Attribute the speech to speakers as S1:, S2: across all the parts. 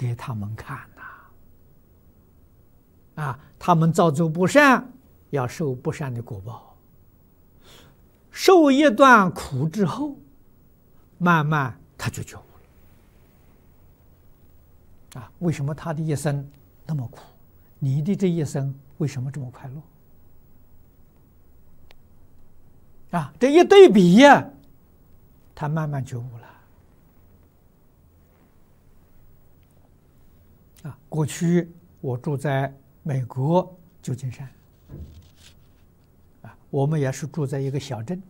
S1: 给他们看呐！他们造作不善，要受不善的果报，受一段苦之后，慢慢他就觉悟了。为什么他的一生那么苦？你的这一生为什么这么快乐？这一对比呀，他慢慢觉悟了。过去我住在美国旧金山，我们也是住在一个小镇，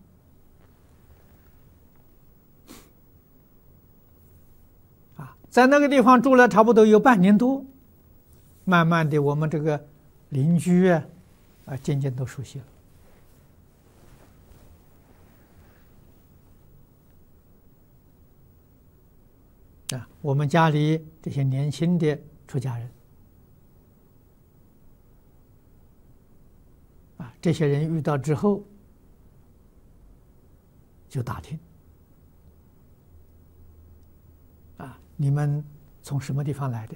S1: 在那个地方住了差不多有半年多，慢慢的我们这个邻居渐渐都熟悉了。我们家里这些年轻的出家人，这些人遇到之后，就打听，你们从什么地方来的？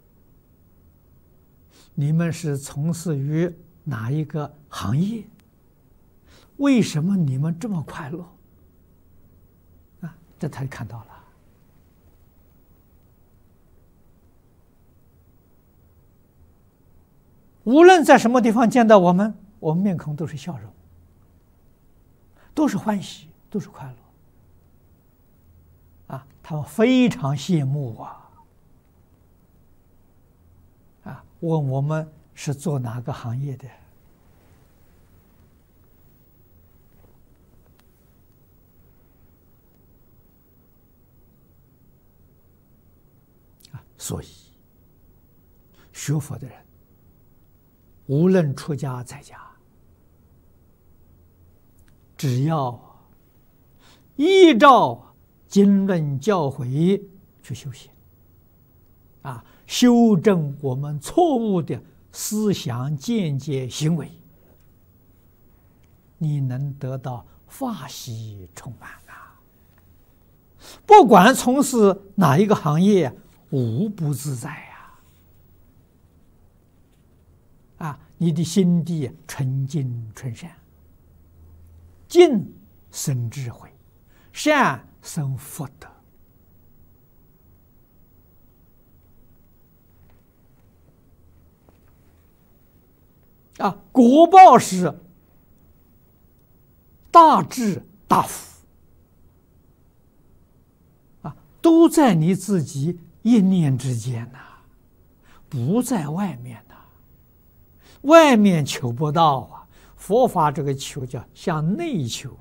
S1: 你们是从事于哪一个行业？为什么你们这么快乐？这他就看到了。无论在什么地方见到我们面孔都是笑容，都是欢喜，都是快乐。他们非常羡慕问我们是做哪个行业的。所以学佛的人，无论出家在家，只要依照经论教诲去修行，修正我们错误的思想见解行为，你能得到法喜充满不管从事哪一个行业，无不自在你的心地纯净纯善，净生智慧，善生福德。果报是大智大福都在你自己一念之间不在外面外面求不到佛法这个求叫向内求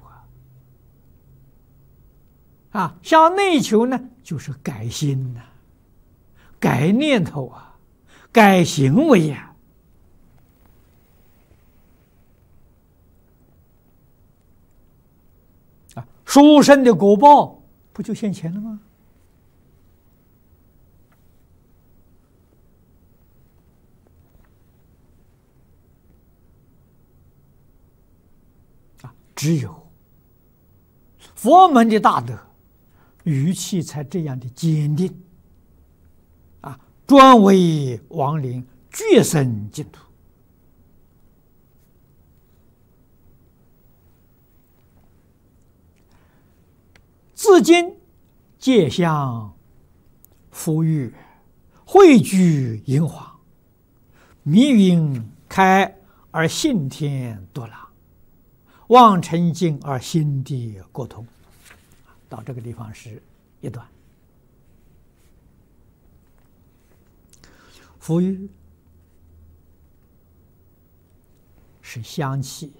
S1: 向内求呢，就是改心改念头改行为殊胜的果报不就现前了吗？只有佛门的大德语气才这样的坚定专为亡灵决生净土。自今戒相富裕，汇聚银华，迷云开而信天多朗，望尘净而心地过通。到这个地方是一段。富裕是香气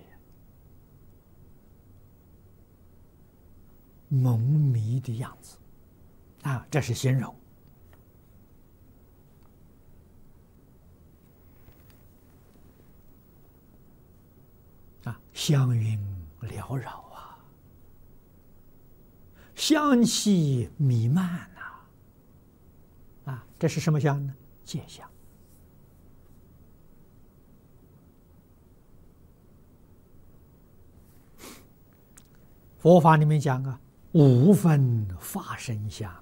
S1: 蒙迷的样子这是形容。香云缭绕香气弥漫这是什么香呢？戒香。佛法里面讲五分法身香